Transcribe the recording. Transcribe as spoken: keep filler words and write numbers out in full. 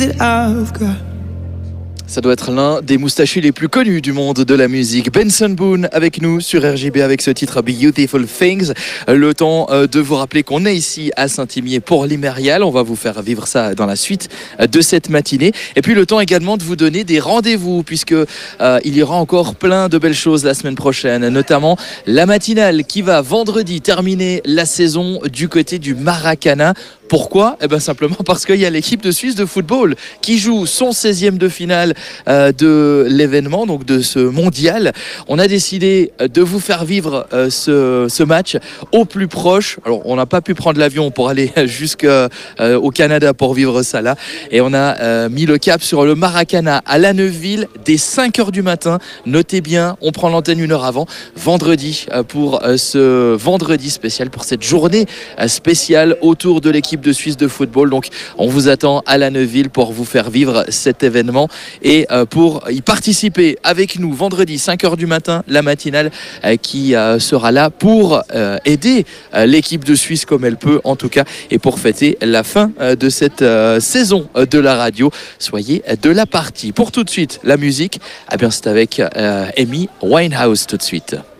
Ça doit être l'un des moustachus les plus connus du monde de la musique. Benson Boone avec nous sur R J B avec ce titre Beautiful Things. Le temps de vous rappeler qu'on est ici à Saint-Imier pour l'Imérial. On va vous faire vivre ça dans la suite de cette matinée. Et puis le temps également de vous donner des rendez-vous puisque euh, il y aura encore plein de belles choses la semaine prochaine, notamment la matinale qui va vendredi terminer la saison du côté du Maracana. Pourquoi ? Eh bien simplement parce qu'il y a l'équipe de Suisse de football qui joue son seizième de finale euh, de l'événement, donc de ce mondial. On a décidé de vous faire vivre euh, ce, ce match au plus proche. Alors on n'a pas pu prendre l'avion pour aller jusqu'au euh, Canada pour vivre ça là. Et on a euh, mis le cap sur le Maracana à La Neuville dès cinq heures du matin. Notez bien, on prend l'antenne une heure avant, vendredi, euh, pour euh, ce vendredi spécial, pour cette journée euh, spéciale autour de l'équipe de Suisse de football. Donc on vous attend à La Neuville pour vous faire vivre cet événement et euh, pour y participer avec nous vendredi cinq heures du matin, la matinale euh, qui euh, sera là pour euh, aider euh, l'équipe de Suisse comme elle peut en tout cas et pour fêter la fin euh, de cette euh, saison euh, de la radio. Soyez de la partie. Pour tout de suite la musique, eh bien c'est avec euh, Amy Winehouse tout de suite.